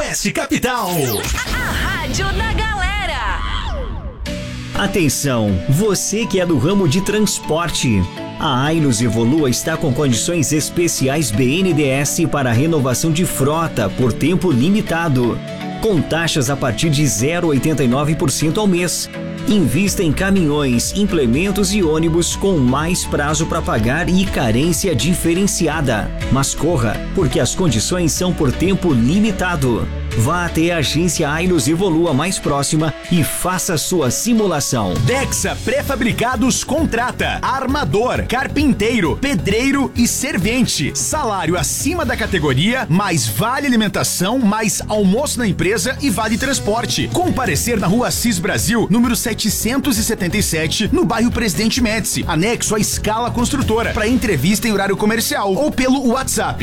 Oeste Capital. A rádio da galera. Atenção, você que é do ramo de transporte. A Ailus Evolua está com condições especiais BNDES para renovação de frota por tempo limitado, com taxas a partir de 0,89% ao mês. Invista em caminhões, implementos e ônibus com mais prazo para pagar e carência diferenciada. Mas corra, porque as condições são por tempo limitado. Vá até a agência Ailus Evolua mais próxima e faça sua simulação. Dexa Pré-Fabricados contrata armador, carpinteiro, pedreiro e servente. Salário acima da categoria, mais vale alimentação, mais almoço na empresa e vale transporte. Comparecer na Rua Assis Brasil, número 777, no bairro Presidente Médici, anexo à Escala Construtora, para entrevista em horário comercial ou pelo WhatsApp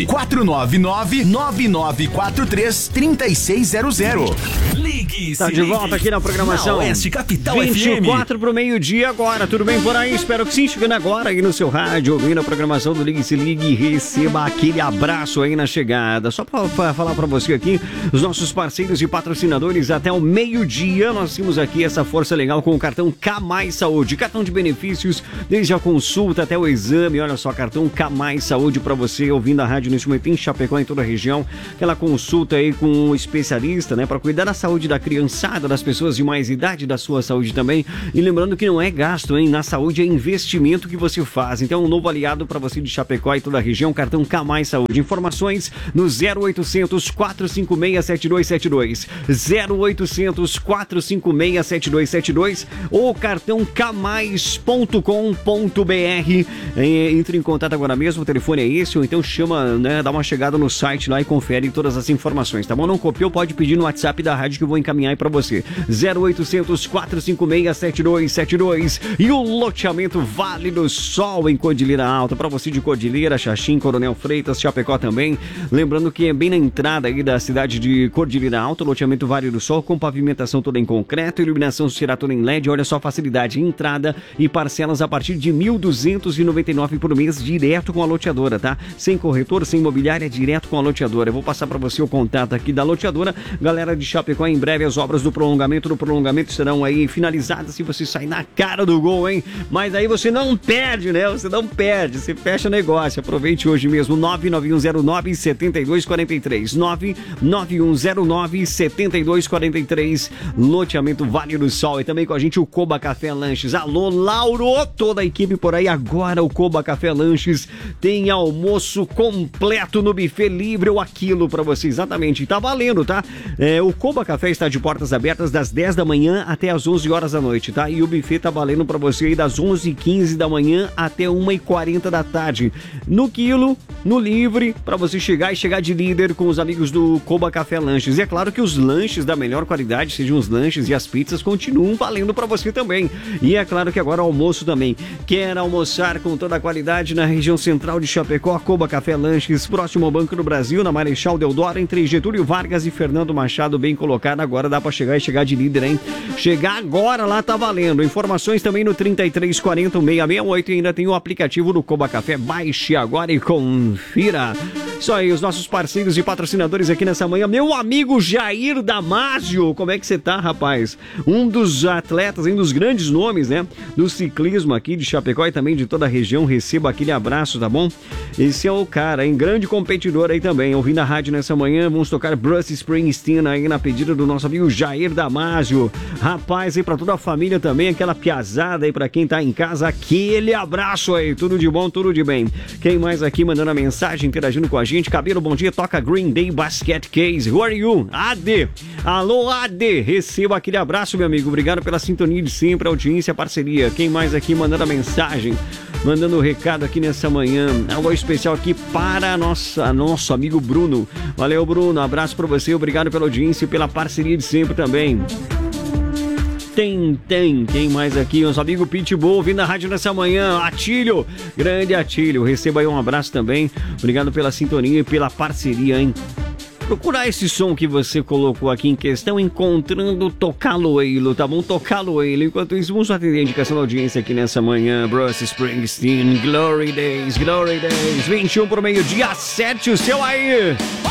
499-9943-3600. Ligue, Tá de volta aqui na programação. Oeste Capital 24 pro meio-dia agora. Tudo bem por aí? Espero que sim. Chegando agora aí no seu rádio, ouvindo a programação do Ligue Se Ligue. Receba aquele abraço aí na chegada. Só pra falar pra você aqui, os nossos parceiros e patrocinadores, até o meio-dia nós temos aqui essa força legal com o cartão K Mais Saúde. Cartão de benefícios, desde a consulta até o exame. Olha só, cartão K Mais Saúde pra você, ouvindo a rádio nesse momento em Chapecó, em toda a região. Aquela consulta aí com um especialista, né, para cuidar da saúde da criançada, das pessoas de mais idade, da sua saúde também. E lembrando que não é gasto, hein? Na saúde é investimento que você faz. Então, um novo aliado para você de Chapecó e toda a região, cartão K Mais Saúde. Informações no 0800 456 7272, 0800 456 7272 ou cartão kmais.com.br. Entre em contato agora mesmo, o telefone é esse, ou então chama, né, dá uma chegada no site lá e confere todas as informações, tá bom? Não copiou, pode pedir no WhatsApp da rádio que eu vou encaminhar aí pra você. 0800 456 7272. E o loteamento Vale do Sol em Cordilheira Alta, pra você de Cordilheira, Xaxim, Coronel Freitas, Chapecó também. Lembrando que é bem na entrada aí da cidade de Cordilheira Alta, loteamento Vale do Sol, com pavimentação toda em concreto, iluminação será toda em LED. Olha só a facilidade, entrada e parcelas a partir de R$ 1.299 por mês, direto com a loteadora, tá? Sem corretor, sem imobiliária, direto com a loteadora. Eu vou passar pra você o contato aqui da loteadora. Galera de Chapecó, em breve as obras do prolongamento serão aí finalizadas, se você sair na cara do gol, hein? Mas aí você não perde, né? Você não perde, você fecha negócio. Aproveite hoje mesmo, 99109-7243, 99109-7243, loteamento Vale do Sol. E também com a gente o Coba Café Lanches. Alô, Lauro, toda a equipe por aí. Agora o Coba Café Lanches tem almoço completo no buffet livre ou aquilo pra você, exatamente. Tá valendo, tá? O Coba Café está de portas abertas das 10 da manhã até as 11 horas da noite, tá? E o buffet tá valendo pra você aí das 11h15 da manhã até 1h40 da tarde. No quilo, no livre, pra você chegar de líder com os amigos do Coba Café Lanches. E é claro que os lanches da melhor qualidade, sejam os lanches e as pizzas, continuam valendo pra você também. E é claro que agora o almoço também. Quer almoçar com toda a qualidade na região central de Chapecó? Coba Café Lanches, próximo ao Banco do Brasil, na Marechal Deodoro, entre Getúlio Vargas e Fernando Machado, bem colocado. Agora dá pra chegar de líder, hein? Chegar agora lá tá valendo. Informações também no 3340-668 e ainda tem o aplicativo do Coba Café. Baixe agora e confira. Isso aí, os nossos parceiros e patrocinadores aqui nessa manhã. Meu amigo Jair Damasio, como é que você tá, rapaz? Um dos atletas, um dos grandes nomes, né, do ciclismo aqui de Chapecó e também de toda a região. Receba aquele abraço, tá bom? Esse é o cara, hein? Grande competidor aí também. Ouvindo a rádio nessa manhã, vamos tocar Bruce Springsteen aí na pedida do nosso amigo Jair Damasio. Rapaz, aí pra toda a família também, aquela piazada aí pra quem tá em casa, aquele abraço aí. Tudo de bom, tudo de bem. Quem mais aqui mandando a mensagem, interagindo com a gente? Cabelo, bom dia, toca Green Day Basket Case. Who are you? Ade. Alô, Ade. Receba aquele abraço, meu amigo. Obrigado pela sintonia de sempre, audiência, parceria. Quem mais aqui mandando a mensagem? Mandando o recado aqui nessa manhã. Algo especial aqui para nosso amigo Bruno. Valeu, Bruno. Abraço pra você. Obrigado pela audiência e pela parceria de sempre também. Tem. Quem mais aqui? Nosso amigo Pitbull, vindo na rádio nessa manhã. Atílio, grande Atílio. Receba aí um abraço também. Obrigado pela sintonia e pela parceria, hein? Procurar esse som que você colocou aqui em questão, encontrando Tocá-lo-Eilo, tá bom? Tocá-lo-Eilo. Enquanto isso, vamos atender a indicação da audiência aqui nessa manhã. Bruce Springsteen, Glory Days, 21 pro meio-dia, 7, o seu aí.